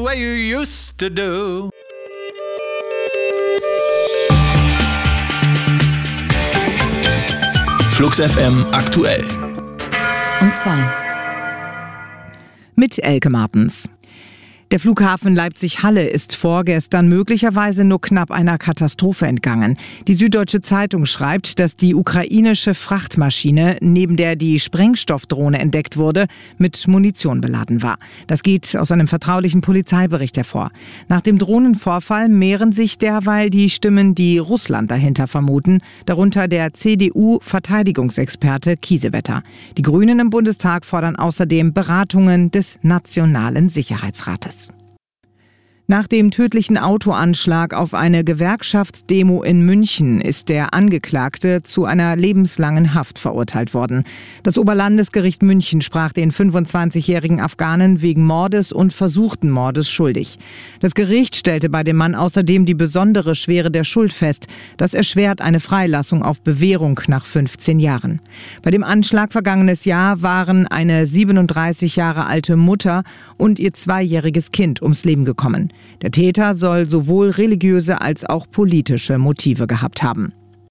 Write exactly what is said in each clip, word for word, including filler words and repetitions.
way you used to do. Flux F M aktuell. Um zwei. Mit Elke Martens. Der Flughafen Leipzig-Halle ist vorgestern möglicherweise nur knapp einer Katastrophe entgangen. Die Süddeutsche Zeitung schreibt, dass die ukrainische Frachtmaschine, neben der die Sprengstoffdrohne entdeckt wurde, mit Munition beladen war. Das geht aus einem vertraulichen Polizeibericht hervor. Nach dem Drohnenvorfall mehren sich derweil die Stimmen, die Russland dahinter vermuten, darunter der C D U-Verteidigungsexperte Kiesewetter. Die Grünen im Bundestag fordern außerdem Beratungen des Nationalen Sicherheitsrates. Nach dem tödlichen Autoanschlag auf eine Gewerkschaftsdemo in München ist der Angeklagte zu einer lebenslangen Haft verurteilt worden. Das Oberlandesgericht München sprach den fünfundzwanzigjährigen Afghanen wegen Mordes und versuchten Mordes schuldig. Das Gericht stellte bei dem Mann außerdem die besondere Schwere der Schuld fest. Das erschwert eine Freilassung auf Bewährung nach fünfzehn Jahren. Bei dem Anschlag vergangenes Jahr waren eine siebenunddreißig Jahre alte Mutter und ihr zweijähriges Kind ums Leben gekommen. Der Täter soll sowohl religiöse als auch politische Motive gehabt haben.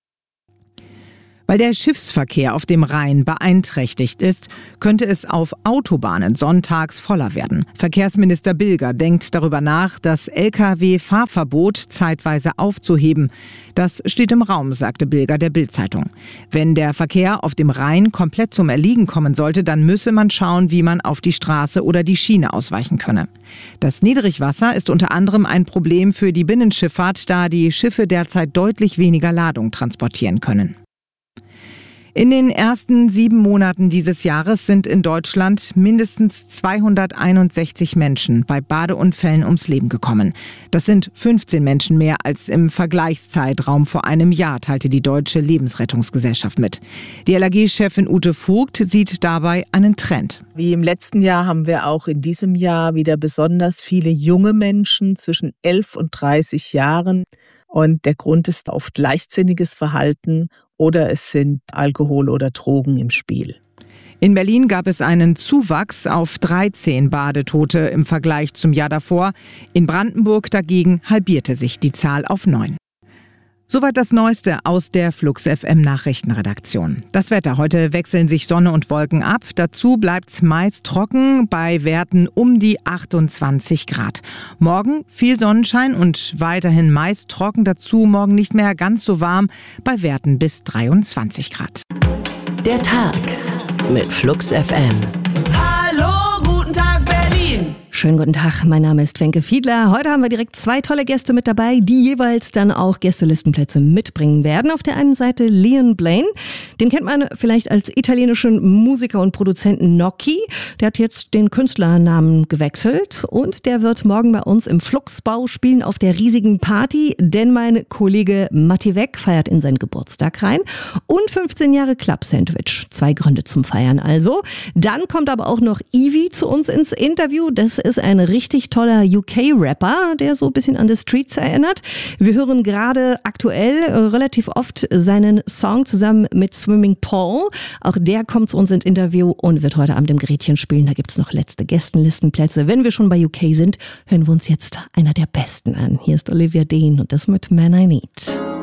Weil der Schiffsverkehr auf dem Rhein beeinträchtigt ist, könnte es auf Autobahnen sonntags voller werden. Verkehrsminister Bilger denkt darüber nach, das L K W-Fahrverbot zeitweise aufzuheben. Das steht im Raum, sagte Bilger der Bild-Zeitung. Wenn der Verkehr auf dem Rhein komplett zum Erliegen kommen sollte, dann müsse man schauen, wie man auf die Straße oder die Schiene ausweichen könne. Das Niedrigwasser ist unter anderem ein Problem für die Binnenschifffahrt, da die Schiffe derzeit deutlich weniger Ladung transportieren können. In den ersten sieben Monaten dieses Jahres sind in Deutschland mindestens zweihunderteinundsechzig Menschen bei Badeunfällen ums Leben gekommen. Das sind fünfzehn Menschen mehr als im Vergleichszeitraum vor einem Jahr, teilte die Deutsche Lebensrettungsgesellschaft mit. Die L A G-Chefin Ute Vogt sieht dabei einen Trend. Wie im letzten Jahr haben wir auch in diesem Jahr wieder besonders viele junge Menschen zwischen elf und dreißig Jahren. Und der Grund ist oft leichtsinniges Verhalten oder es sind Alkohol oder Drogen im Spiel. In Berlin gab es einen Zuwachs auf dreizehn Badetote im Vergleich zum Jahr davor. In Brandenburg dagegen halbierte sich die Zahl auf neun. Soweit das Neueste aus der Flux F M Nachrichtenredaktion. Das Wetter. Heute wechseln sich Sonne und Wolken ab. Dazu bleibt es meist trocken bei Werten um die achtundzwanzig Grad. Morgen viel Sonnenschein und weiterhin meist trocken. Dazu morgen nicht mehr ganz so warm bei Werten bis dreiundzwanzig Grad. Der Tag mit Flux F M. Hallo, guten Tag Berlin. Schönen guten Tag, mein Name ist Wenke Fiedler. Heute haben wir direkt zwei tolle Gäste mit dabei, die jeweils dann auch Gästelistenplätze mitbringen werden. Auf der einen Seite Leon Blaine, den kennt man vielleicht als italienischen Musiker und Produzenten Gnocchi. Der hat jetzt den Künstlernamen gewechselt und der wird morgen bei uns im Fluxbau spielen auf der riesigen Party, denn mein Kollege Matti Weck feiert in seinen Geburtstag rein und fünfzehn Jahre Club Sandwich. Zwei Gründe zum Feiern also. Dann kommt aber auch noch Ivy zu uns ins Interview. Das ist ein richtig toller U K-Rapper, der so ein bisschen an The Streets erinnert. Wir hören gerade aktuell äh, relativ oft seinen Song zusammen mit Swimming Paul. Auch der kommt zu uns ins Interview und wird heute Abend im Gerätchen spielen. Da gibt es noch letzte Gästenlistenplätze. Wenn wir schon bei U K sind, hören wir uns jetzt einer der besten an. Hier ist Olivia Dean und das mit Man I Need.